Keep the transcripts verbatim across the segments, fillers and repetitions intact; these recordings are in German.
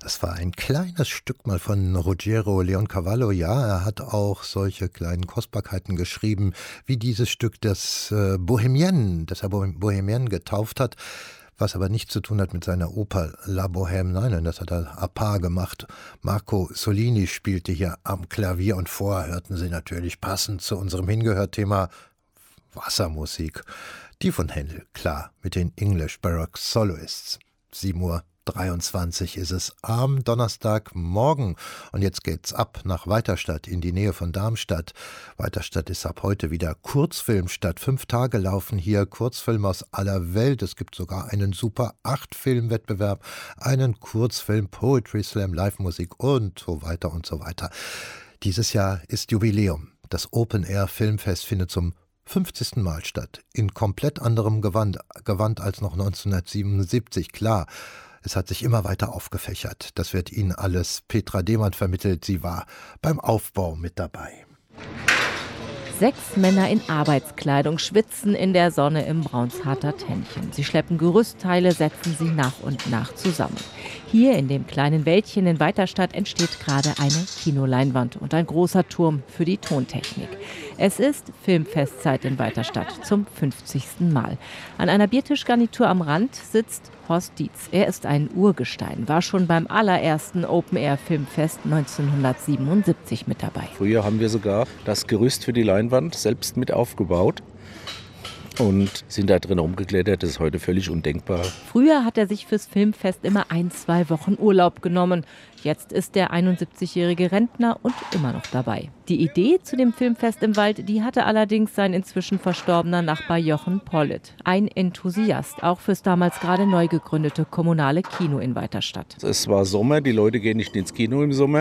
Das war ein kleines Stück mal von Ruggiero Leoncavallo. Ja, er hat auch solche kleinen Kostbarkeiten geschrieben, wie dieses Stück des äh, Bohemienne, das er Bohemienne getauft hat, was aber nichts zu tun hat mit seiner Oper La Bohème. Nein, das hat er à part gemacht. Marco Solini spielte hier am Klavier und vorher hörten Sie natürlich passend zu unserem Hingehört-Thema Wassermusik. Die von Händel, klar, mit den English Baroque Soloists. sieben Uhr dreiundzwanzig ist es am Donnerstagmorgen und jetzt geht's ab nach Weiterstadt in die Nähe von Darmstadt. Weiterstadt ist ab heute wieder Kurzfilmstadt. Fünf Tage laufen hier Kurzfilme aus aller Welt. Es gibt sogar einen Super acht Film-Wettbewerb, einen Kurzfilm, Poetry Slam, Live-Musik und so weiter und so weiter. Dieses Jahr ist Jubiläum. Das Open-Air-Filmfest findet zum fünfzigsten Mal statt. In komplett anderem Gewand, Gewand als noch neunzehnhundertsiebenundsiebzig. Klar, es hat sich immer weiter aufgefächert. Das wird Ihnen alles Petra Demand vermittelt. Sie war beim Aufbau mit dabei. Sechs Männer in Arbeitskleidung schwitzen in der Sonne im Braunsharter Tännchen. Sie schleppen Gerüstteile, setzen sie nach und nach zusammen. Hier in dem kleinen Wäldchen in Weiterstadt entsteht gerade eine Kinoleinwand und ein großer Turm für die Tontechnik. Es ist Filmfestzeit in Weiterstadt zum fünfzigsten Mal. An einer Biertischgarnitur am Rand sitzt Horst Dietz. Er ist ein Urgestein, war schon beim allerersten Open-Air-Filmfest neunzehnhundertsiebenundsiebzig mit dabei. Früher haben wir sogar das Gerüst für die Leinwand selbst mit aufgebaut und sind da drin rumgeklettert. Das ist heute völlig undenkbar. Früher hat er sich fürs Filmfest immer ein, zwei Wochen Urlaub genommen. Jetzt ist der einundsiebzigjährige Rentner und immer noch dabei. Die Idee zu dem Filmfest im Wald, die hatte allerdings sein inzwischen verstorbener Nachbar Jochen Pollitt. Ein Enthusiast, auch fürs damals gerade neu gegründete kommunale Kino in Weiterstadt. Es war Sommer, die Leute gehen nicht ins Kino im Sommer.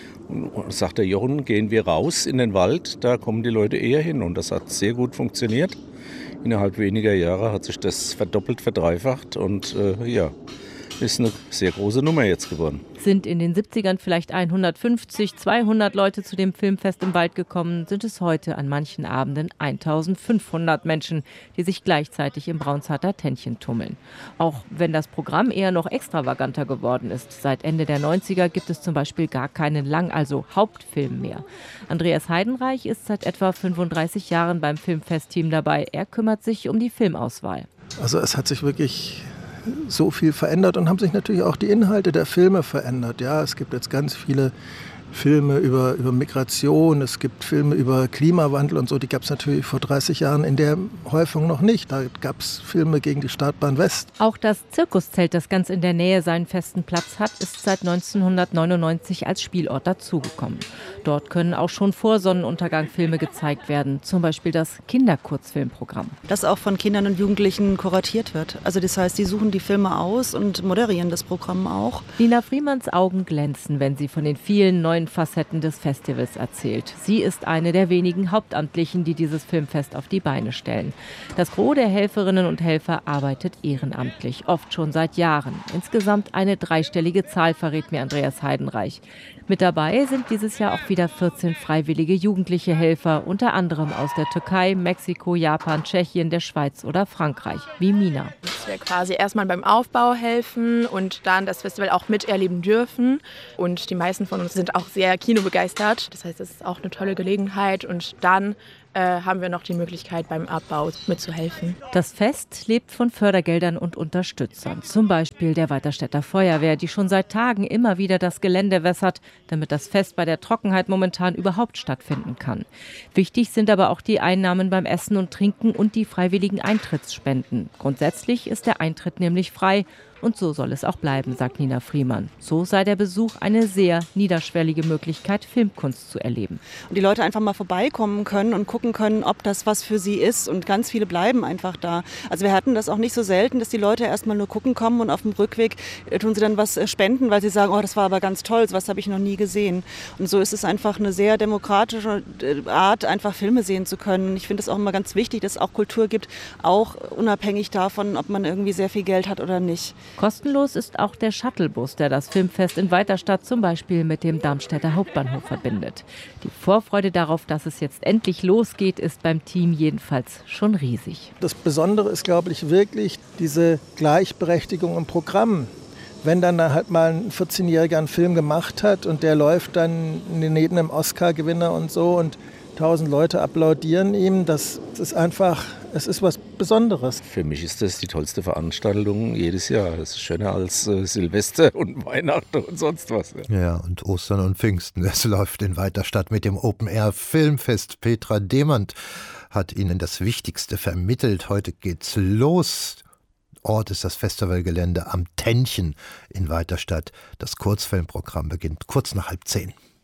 Und sagt der Jochen, gehen wir raus in den Wald, da kommen die Leute eher hin. Und das hat sehr gut funktioniert. Innerhalb weniger Jahre hat sich das verdoppelt, verdreifacht und äh, ja, ist eine sehr große Nummer jetzt geworden. Sind in den siebzigern vielleicht hundertfünfzig, zweihundert Leute zu dem Filmfest im Wald gekommen, sind es heute an manchen Abenden eintausendfünfhundert Menschen, die sich gleichzeitig im Braunsharter Tännchen tummeln. Auch wenn das Programm eher noch extravaganter geworden ist. Seit Ende der neunziger gibt es zum Beispiel gar keinen Lang-, also Hauptfilm mehr. Andreas Heidenreich ist seit etwa fünfunddreißig Jahren beim Filmfestteam dabei. Er kümmert sich um die Filmauswahl. Also es hat sich wirklich so viel verändert und haben sich natürlich auch die Inhalte der Filme verändert. Ja, es gibt jetzt ganz viele Filme über, über Migration, es gibt Filme über Klimawandel und so, die gab es natürlich vor dreißig Jahren in der Häufung noch nicht. Da gab es Filme gegen die Startbahn West. Auch das Zirkuszelt, das ganz in der Nähe seinen festen Platz hat, ist seit neunzehnhundertneunundneunzig als Spielort dazugekommen. Dort können auch schon vor Sonnenuntergang Filme gezeigt werden, zum Beispiel das Kinderkurzfilmprogramm. Das auch von Kindern und Jugendlichen kuratiert wird. Also das heißt, die suchen die Filme aus und moderieren das Programm auch. Nina Friemanns Augen glänzen, wenn sie von den vielen neuen Facetten des Festivals erzählt. Sie ist eine der wenigen Hauptamtlichen, die dieses Filmfest auf die Beine stellen. Das Gros der Helferinnen und Helfer arbeitet ehrenamtlich, oft schon seit Jahren. Insgesamt eine dreistellige Zahl, verrät mir Andreas Heidenreich. Mit dabei sind dieses Jahr auch wieder vierzehn freiwillige jugendliche Helfer, unter anderem aus der Türkei, Mexiko, Japan, Tschechien, der Schweiz oder Frankreich, wie Mina. Dass wir quasi erstmal beim Aufbau helfen und dann das Festival auch miterleben dürfen. Und die meisten von uns sind auch sehr kinobegeistert. Das heißt, es ist auch eine tolle Gelegenheit. Und dann äh, haben wir noch die Möglichkeit, beim Abbau mitzuhelfen. Das Fest lebt von Fördergeldern und Unterstützern. Zum Beispiel der Weiterstädter Feuerwehr, die schon seit Tagen immer wieder das Gelände wässert, damit das Fest bei der Trockenheit momentan überhaupt stattfinden kann. Wichtig sind aber auch die Einnahmen beim Essen und Trinken und die freiwilligen Eintrittsspenden. Grundsätzlich ist der Eintritt nämlich frei. Und so soll es auch bleiben, sagt Nina Friemann. So sei der Besuch eine sehr niederschwellige Möglichkeit, Filmkunst zu erleben. Und die Leute einfach mal vorbeikommen können und gucken können, ob das was für sie ist. Und ganz viele bleiben einfach da. Also wir hatten das auch nicht so selten, dass die Leute erstmal nur gucken kommen und auf dem Rückweg tun sie dann was spenden, weil sie sagen, oh, das war aber ganz toll, sowas habe ich noch nie gesehen. Und so ist es einfach eine sehr demokratische Art, einfach Filme sehen zu können. Ich finde es auch immer ganz wichtig, dass es auch Kultur gibt, auch unabhängig davon, ob man irgendwie sehr viel Geld hat oder nicht. Kostenlos ist auch der Shuttlebus, der das Filmfest in Weiterstadt zum Beispiel mit dem Darmstädter Hauptbahnhof verbindet. Die Vorfreude darauf, dass es jetzt endlich losgeht, ist beim Team jedenfalls schon riesig. Das Besondere ist, glaube ich, wirklich diese Gleichberechtigung im Programm. wenn dann halt mal ein vierzehnjähriger einen Film gemacht hat und der läuft dann neben einem Oscar-Gewinner und so und tausend Leute applaudieren ihm, das ist einfach, es ist was Besonderes. Für mich ist das die tollste Veranstaltung jedes Jahr. Das ist schöner als äh, Silvester und Weihnachten und sonst was. Ja. ja, und Ostern und Pfingsten. Es läuft in Weiterstadt mit dem Open-Air-Filmfest. Petra Demand hat Ihnen das Wichtigste vermittelt. Heute geht's los. Ort ist das Festivalgelände am Tennchen in Weiterstadt. Das Kurzfilmprogramm beginnt kurz nach halb zehn.